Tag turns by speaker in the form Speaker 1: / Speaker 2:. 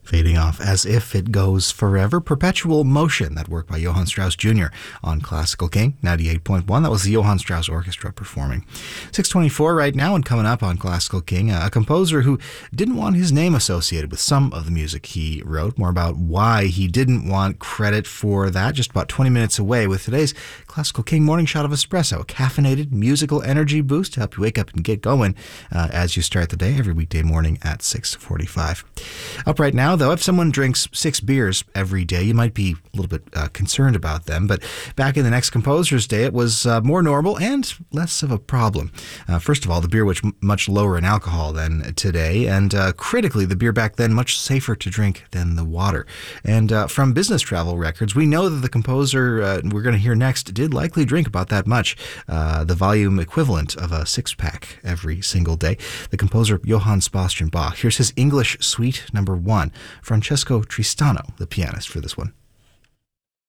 Speaker 1: Fading off as if it goes forever. Perpetual Motion, that work by Johann Strauss Jr. on Classical King 98.1. That was the Johann Strauss Orchestra performing. 6:24 right now, and coming up on Classical King, a composer who didn't want his name associated with some of the music he wrote. More about why he didn't want credit for that just about 20 minutes away with today's Classical King Morning Shot of Espresso, a caffeinated musical energy boost to help you wake up and get going as you start the day every weekday morning at 6:45. Up right now, though, if someone drinks 6 beers every day, you might be a little bit concerned about them. But back in the next composer's day, it was more normal and less of a problem. First of all, the beer was much lower in alcohol than today, and critically, the beer back then much safer to drink than the water. And from business travel records, we know that the composer we're going to hear next did likely drink about that much, the volume equivalent of a 6-pack every single day. The composer Johann Sebastian Bach. Here's his English Suite No. 1. Francesco Tristano, the pianist for this one.